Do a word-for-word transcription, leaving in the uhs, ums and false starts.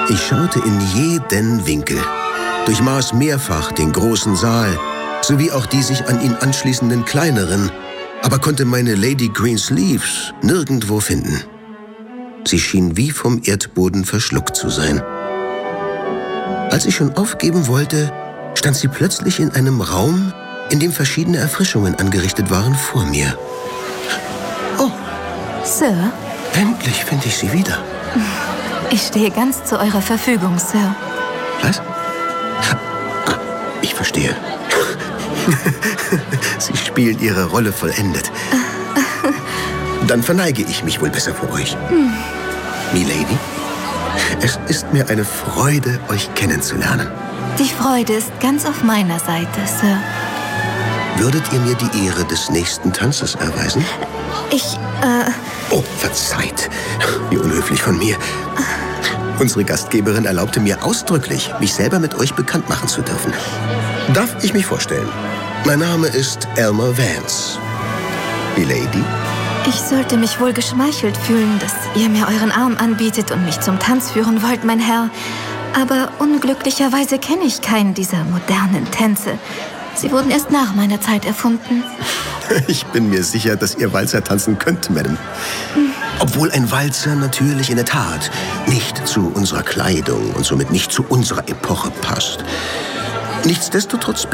Ich schaute in jeden Winkel, durchmaß mehrfach den großen Saal, sowie auch die sich an ihn anschließenden kleineren, aber konnte meine Lady Greensleeves nirgendwo finden. Sie schien wie vom Erdboden verschluckt zu sein. Als ich schon aufgeben wollte, stand sie plötzlich in einem Raum, in dem verschiedene Erfrischungen angerichtet waren, vor mir. Oh, Sir? Endlich finde ich sie wieder. Ich stehe ganz zu eurer Verfügung, Sir. Was? Ich verstehe. Sie spielen Ihre Rolle vollendet. Dann verneige ich mich wohl besser vor euch. Hm. Milady, es ist mir eine Freude, euch kennenzulernen. Die Freude ist ganz auf meiner Seite, Sir. Würdet ihr mir die Ehre des nächsten Tanzes erweisen? Ich, äh... Oh, verzeiht. Wie unhöflich von mir. Unsere Gastgeberin erlaubte mir ausdrücklich, mich selber mit euch bekannt machen zu dürfen. Darf ich mich vorstellen? Mein Name ist Elmer Vance. Milady? Ich sollte mich wohl geschmeichelt fühlen, dass ihr mir euren Arm anbietet und mich zum Tanz führen wollt, mein Herr. Aber unglücklicherweise kenne ich keinen dieser modernen Tänze. Sie wurden erst nach meiner Zeit erfunden. Ich bin mir sicher, dass ihr Walzer tanzen könnt, Madame. Hm. Obwohl ein Walzer natürlich in der Tat nicht zu unserer Kleidung und somit nicht zu unserer Epoche passt. Nichtsdestotrotz